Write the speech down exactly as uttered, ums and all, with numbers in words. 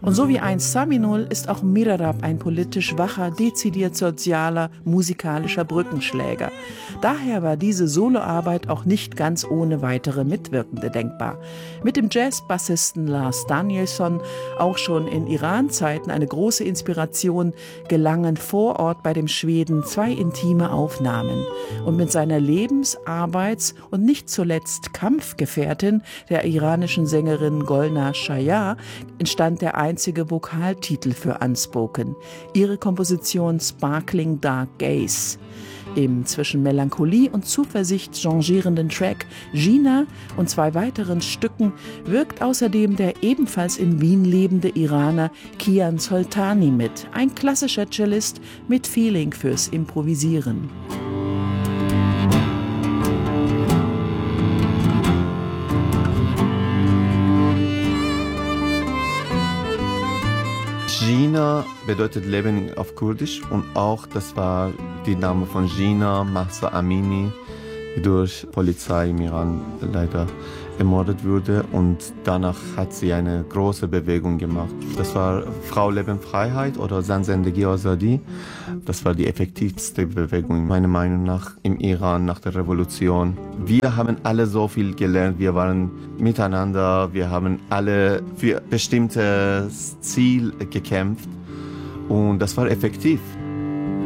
Und so wie einst Saminul ist auch Mirarab ein politisch wacher, dezidiert sozialer, musikalischer Brückenschläger. Daher war diese Soloarbeit auch nicht ganz ohne weitere Mitwirkende denkbar. Mit dem Jazzbassisten Lars Danielsson, auch schon in Iran-Zeiten eine große Inspiration, gelangen vor Ort bei dem Schweden zwei intime Aufnahmen. Und mit seiner Lebens-, Arbeits- und nicht zuletzt Kampfgefährtin, der iranischen Sängerin Golnar Shayar, entstand der einzige Vokaltitel für Unspoken, ihre Komposition Sparkling Dark Gaze. Im zwischen Melancholie und Zuversicht changierenden Track Gina und zwei weiteren Stücken wirkt außerdem der ebenfalls in Wien lebende Iraner Kian Soltani mit, ein klassischer Cellist mit Feeling fürs Improvisieren. Gina bedeutet Leben auf Kurdisch und auch das war die Name von Gina Mahsa Amini, die durch Polizei im Iran leider ermordet wurde, und danach hat sie eine große Bewegung gemacht. Das war Frau Leben Freiheit oder Zan Zendegi Azadi. Das war die effektivste Bewegung meiner Meinung nach im Iran nach der Revolution. Wir haben alle so viel gelernt, wir waren miteinander, wir haben alle für ein bestimmtes Ziel gekämpft und das war effektiv.